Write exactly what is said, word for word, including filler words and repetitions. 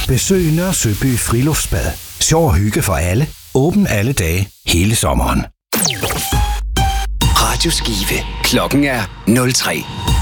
Besøg Nørre Søby Friluftsbad. Sjov og hygge for alle. Åben alle dage, hele sommeren. Radio Skive. Klokken er nul tre.